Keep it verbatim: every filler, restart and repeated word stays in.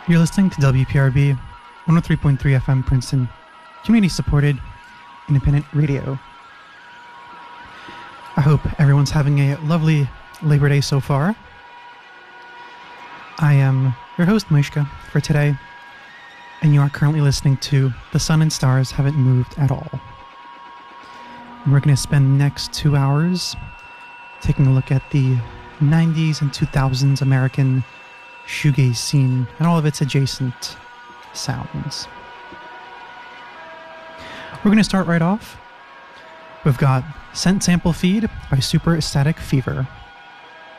You're listening to W P R B one oh three point three F M Princeton, community-supported, independent radio. I hope everyone's having a lovely Labor Day so far. I am your host, Mishka, for today, and you are currently listening to The Sun and Stars Haven't Moved at All. And we're going to spend the next two hours taking a look at the nineties and two thousands American shoegaze scene and all of its adjacent sounds. We're going to start right off. We've got Scent Sample Feed by Super Static Fever.